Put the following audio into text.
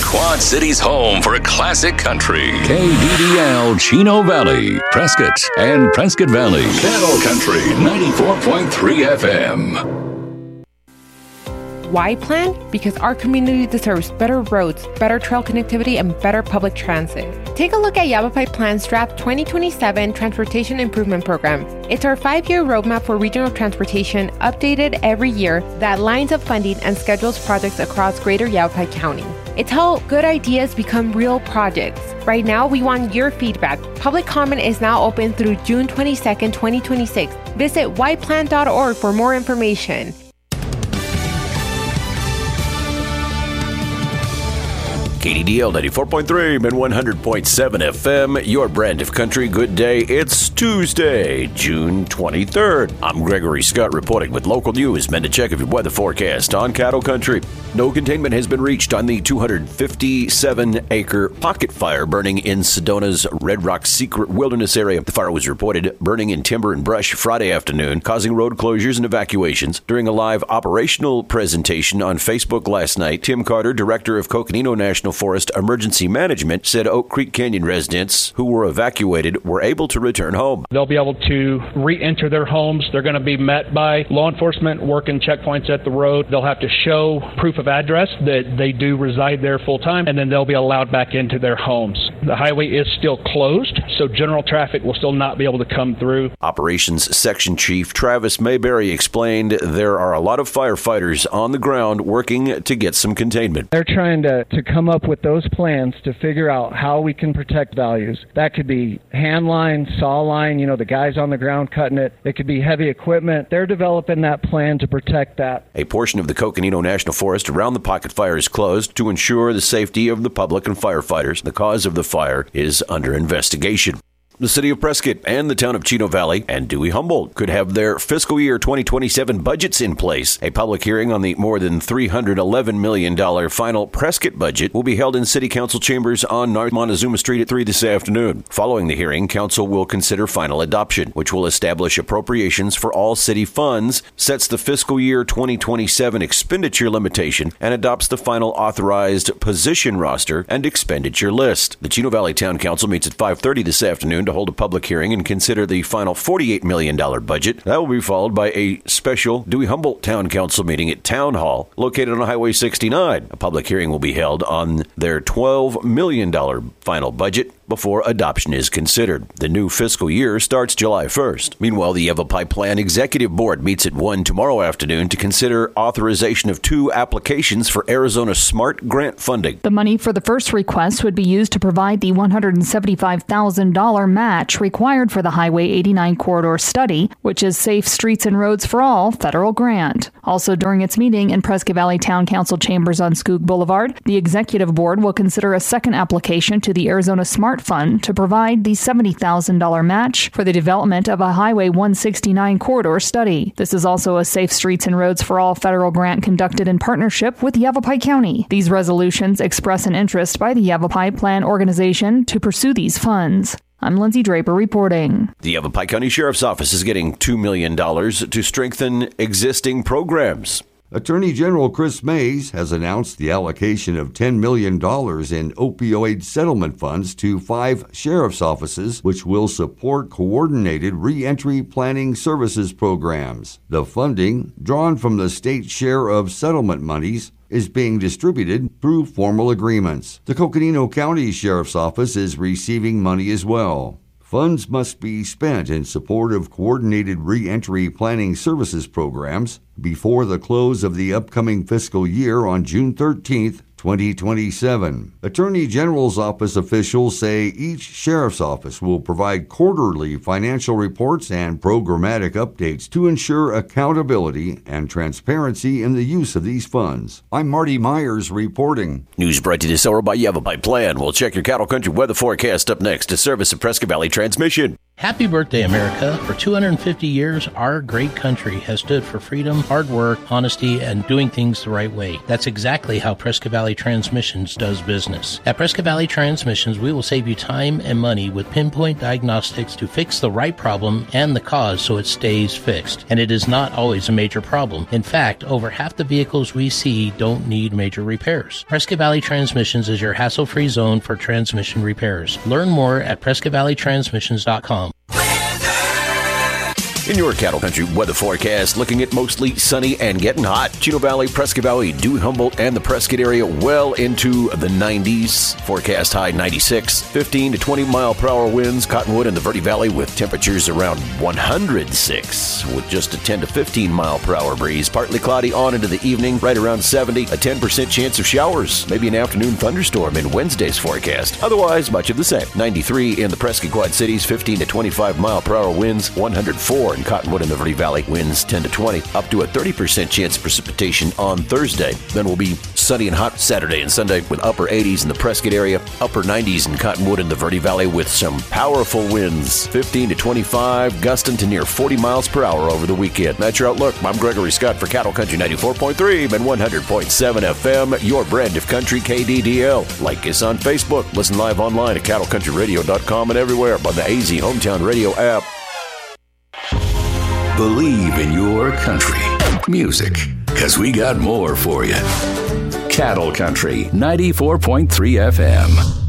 Quad City's home for classic country. KDDL Chino Valley, Prescott, and Prescott Valley. Cattle Country 94.3 FM. Why plan? Because our community deserves better roads, better trail connectivity, and better public transit. Take a look at Yavapai Plan's Draft 2027 Transportation Improvement Program. It's our 5-year roadmap for regional transportation, updated every year, that lines up funding and schedules projects across greater Yavapai County. It's how good ideas become real projects. Right now, we want your feedback. Public comment is now open through June 22nd, 2026. Visit yplan.org for more information. KDDL 94.3 and 100.7 FM, your brand of country. Good day. It's Tuesday, June 23rd. I'm Gregory Scott reporting with local news. Meant to check of your weather forecast on Cattle Country. No containment has been reached on the 257-acre pocket fire burning in Sedona's Red Rock Secret Wilderness area. The fire was reported burning in timber and brush Friday afternoon, causing road closures and evacuations. During a live operational presentation on Facebook last night, Tim Carter, director of Coconino National Forest Emergency Management, said Oak Creek Canyon residents who were evacuated were able to return home. They'll be able to re-enter their homes. They're going to be met by law enforcement working checkpoints at the road. They'll have to show proof of address that they do reside there full time, and then they'll be allowed back into their homes. The highway is still closed, so general traffic will still not be able to come through. Operations Section Chief Travis Mayberry explained there are a lot of firefighters on the ground working to get some containment. They're trying to come up with those plans to figure out how we can protect values. That could be hand line, saw line, the guys on the ground cutting it. It could be heavy equipment. They're developing that plan to protect that. A portion of the Coconino National Forest around the pocket fire is closed to ensure the safety of the public and firefighters. The cause of the fire is under investigation. The city of Prescott and the town of Chino Valley and Dewey-Humboldt could have their fiscal year 2027 budgets in place. A public hearing on the more than $311 million final Prescott budget will be held in City Council chambers on North Montezuma Street at 3 this afternoon. Following the hearing, Council will consider final adoption, which will establish appropriations for all city funds, sets the fiscal year 2027 expenditure limitation, and adopts the final authorized position roster and expenditure list. The Chino Valley Town Council meets at 5:30 this afternoon to hold a public hearing and consider the final $48 million budget. That will be followed by a special Dewey-Humboldt Town Council meeting at Town Hall, located on Highway 69. A public hearing will be held on their $12 million final budget before adoption is considered. The new fiscal year starts July 1st. Meanwhile, the Yavapai Plan Executive Board meets at 1 tomorrow afternoon to consider authorization of 2 applications for Arizona SMART grant funding. The money for the first request would be used to provide the $175,000 match required for the Highway 89 corridor study, which is Safe Streets and Roads for All federal grant. Also during its meeting in Prescott Valley Town Council chambers on Skoog Boulevard, the Executive Board will consider a second application to the Arizona SMART Fund to provide the $70,000 match for the development of a Highway 169 corridor study. This is also a Safe Streets and Roads for All federal grant conducted in partnership with Yavapai County. These resolutions express an interest by the Yavapai Plan organization to pursue these funds. I'm Lindsay Draper reporting. The Yavapai County Sheriff's Office is getting $2 million to strengthen existing programs. Attorney General Chris Mays has announced the allocation of $10 million in opioid settlement funds to 5 sheriff's offices, which will support coordinated reentry planning services programs. The funding, drawn from the state share of settlement monies, is being distributed through formal agreements. The Coconino County Sheriff's Office is receiving money as well. Funds must be spent in support of coordinated reentry planning services programs before the close of the upcoming fiscal year on June 13th, 2027. Attorney General's office officials say each sheriff's office will provide quarterly financial reports and programmatic updates to ensure accountability and transparency in the use of these funds. I'm Marty Myers reporting. News brought to you this hour by Yavapai Plan. We'll check your Cattle Country weather forecast up next to service of Prescott Valley Transmission. Happy birthday, America. For 250 years, our great country has stood for freedom, hard work, honesty, and doing things the right way. That's exactly how Prescott Valley Transmissions does business. At Prescott Valley Transmissions, we will save you time and money with pinpoint diagnostics to fix the right problem and the cause so it stays fixed. And it is not always a major problem. In fact, over half the vehicles we see don't need major repairs. Prescott Valley Transmissions is your hassle-free zone for transmission repairs. Learn more at PrescottValleyTransmissions.com. In your Cattle Country weather forecast, looking at mostly sunny and getting hot. Chino Valley, Prescott Valley, Dewey, Humboldt, and the Prescott area well into the 90s. Forecast high 96, 15 to 20 mile per hour winds. Cottonwood and the Verde Valley with temperatures around 106 with just a 10 to 15 mile per hour breeze. Partly cloudy on into the evening, right around 70. A 10% chance of showers, maybe an afternoon thunderstorm in Wednesday's forecast. Otherwise, much of the same. 93 in the Prescott Quad Cities, 15 to 25 mile per hour winds. 104 in Cottonwood and the Verde Valley, winds 10 to 20, up to a 30% chance of precipitation on Thursday. Then will be sunny and hot Saturday and Sunday with upper 80s in the Prescott area, upper 90s in Cottonwood and the Verde Valley with some powerful winds, 15 to 25, gusting to near 40 miles per hour over the weekend. That's your outlook. I'm Gregory Scott for Cattle Country 94.3 and 100.7 FM, your brand of country KDDL. Like us on Facebook. Listen live online at cattlecountryradio.com and everywhere on the AZ Hometown Radio app. Believe in your country. Music, because we got more for you. Cattle Country 94.3 FM.